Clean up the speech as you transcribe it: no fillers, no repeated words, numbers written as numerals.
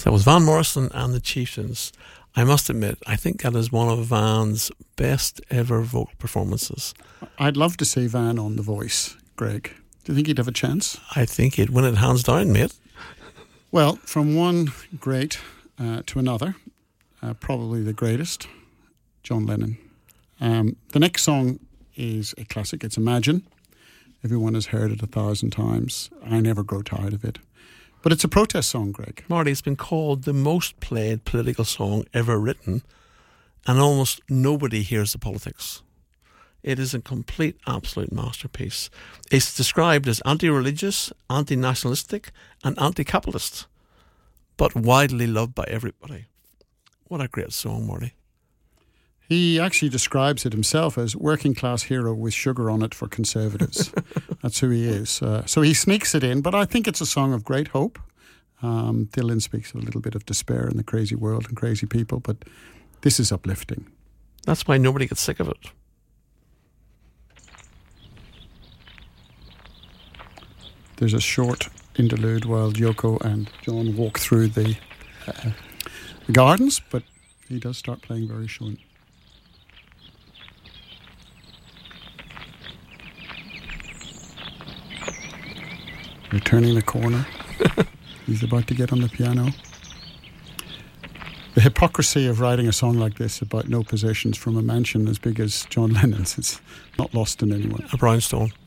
So that was Van Morrison and the Chieftains. I must admit, I think that is one of Van's best ever vocal performances. I'd love to see Van on The Voice, Greg. Do you think he'd have a chance? I think he'd win it hands down, mate. Well, from one great to another, probably the greatest, John Lennon. The next song is a classic. It's Imagine. Everyone has heard it 1,000 times. I never grow tired of it. But it's a protest song, Greg. Marty, it's been called the most played political song ever written, and almost nobody hears the politics. It is a complete, absolute masterpiece. It's described as anti-religious, anti-nationalistic, and anti-capitalist, but widely loved by everybody. What a great song, Marty. He actually describes it himself as working class hero with sugar on it for conservatives. That's who he is. So he sneaks it in, but I think it's a song of great hope. Dylan speaks of a little bit of despair in the crazy world and crazy people, but this is uplifting. That's why nobody gets sick of it. There's a short interlude while Yoko and John walk through the gardens, but he does start playing very soon. They're turning the corner. He's about to get on the piano. The hypocrisy of writing a song like this about no possessions from a mansion as big as John Lennon's is not lost on anyone. A brownstone.